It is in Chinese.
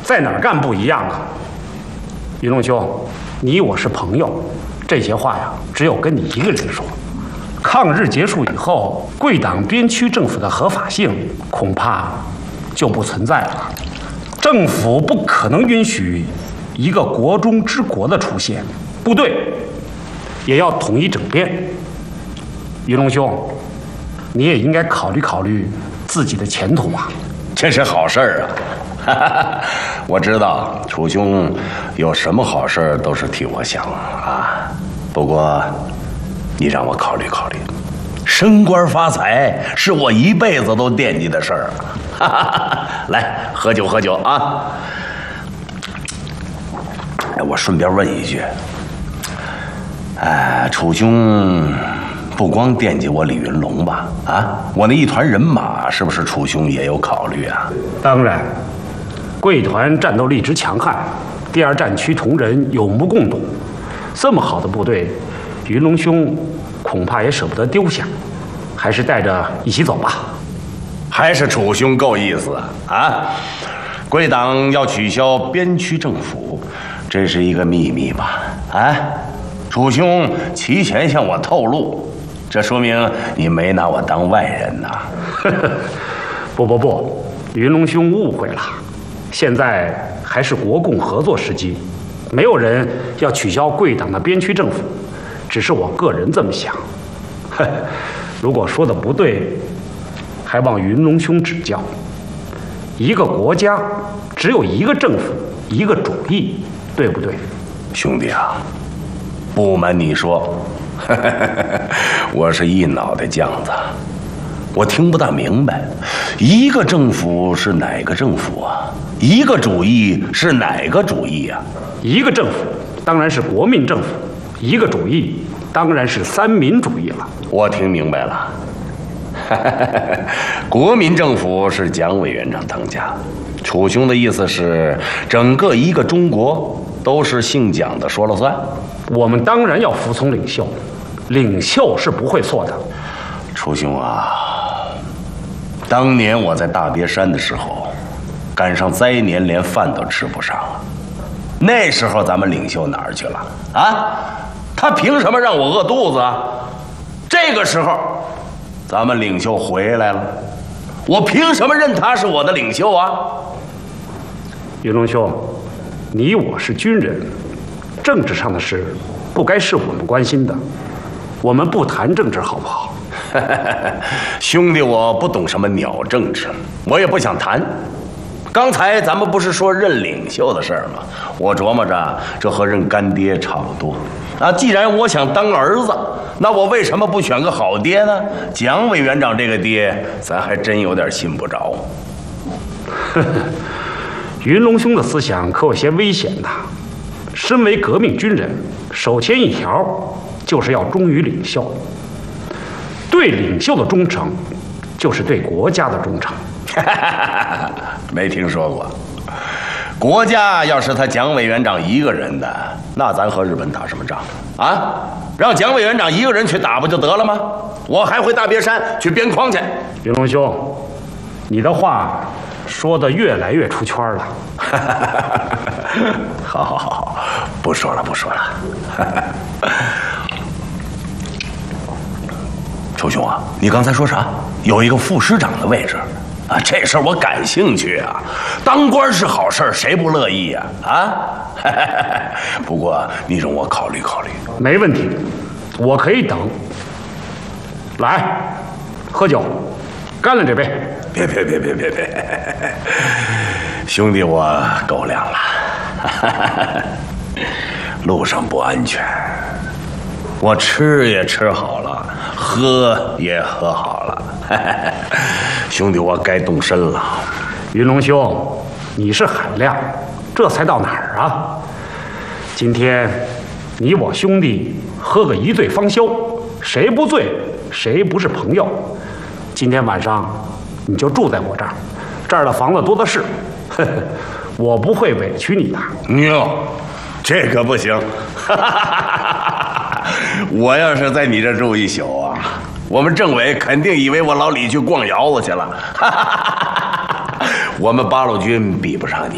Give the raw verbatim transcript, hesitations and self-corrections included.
在哪儿干不一样啊？云龙兄，你我是朋友，这些话呀，只有跟你一个人说。抗日结束以后，贵党边区政府的合法性恐怕就不存在了。政府不可能允许一个国中之国的出现，部队也要统一整编。云龙兄，你也应该考虑考虑自己的前途啊！ 这是好事儿啊！我知道楚兄有什么好事都是替我想啊。不过，你让我考虑考虑，升官发财是我一辈子都惦记的事儿。来，喝酒喝酒啊！哎，我顺便问一句，哎，楚兄不光惦记我李云龙吧？啊，我那一团人马是不是楚兄也有考虑啊？ 当然，贵团战斗力之强悍，第二战区同仁有目共睹。这么好的部队，云龙兄恐怕也舍不得丢下，还是带着一起走吧。 还是楚兄够意思啊！贵党要取消边区政府，这是一个秘密吧？啊，楚兄提前向我透露，这说明你没拿我当外人呐。 不不不，云龙兄误会了，现在还是国共合作时机，没有人要取消贵党的边区政府，只是我个人这么想。如果说的不对，还望云龙兄指教。一个国家只有一个政府，一个主义，对不对？ 兄弟啊，不瞒你说，我是一脑袋浆子，我听不大明白，一个政府是哪个政府啊？一个主义是哪个主义啊？ 一个政府当然是国民政府，一个主义当然是三民主义了。 我听明白了。国民政府是蒋委员长当家，楚兄的意思是整个一个中国都是姓蒋的说了算。 我们当然要服从领袖，领袖是不会错的。 楚兄啊，当年我在大别山的时候，赶上灾年，连饭都吃不上了。那时候咱们领袖哪儿去了啊？他凭什么让我饿肚子啊？这个时候咱们领袖回来了，我凭什么认他是我的领袖啊？ 云龙兄，你我是军人，政治上的事不该是我们关心的，我们不谈政治好不好？ 兄弟，我不懂什么鸟政治，我也不想谈。刚才咱们不是说认领袖的事儿吗？我琢磨着这和认干爹差不多啊。既然我想当儿子，那我为什么不选个好爹呢？蒋委员长这个爹，咱还真有点信不着。 云龙兄的思想可有些危险呐。身为革命军人，首先一条就是要忠于领袖。对领袖的忠诚，就是对国家的忠诚。 没听说过。国家要是他蒋委员长一个人的，那咱和日本打什么仗啊？让蒋委员长一个人去打不就得了吗？我还回大别山去边框去。 云龙兄，你的话说得越来越出圈了。 好好好，不说了不说了。楚兄啊，你刚才说啥？有一个副师长的位置啊，这事儿我感兴趣啊。当官是好事，谁不乐意呀？啊，不过你容我考虑考虑。 没问题，我可以等。来，喝酒，干了这杯。 别别别别别别，兄弟，我够量了。路上不安全，我吃也吃好了，喝也喝好了。兄弟，我该动身了。 云龙兄，你是海量，这才到哪儿啊？今天你我兄弟喝个一醉方休，谁不醉，谁不是朋友。今天晚上你就住在我这儿，这儿的房子多的是，呵呵，我不会委屈你的。 哟，这可不行。我要是在你这住一宿啊，我们政委肯定以为我老李去逛窑子去了。我们八路军比不上你。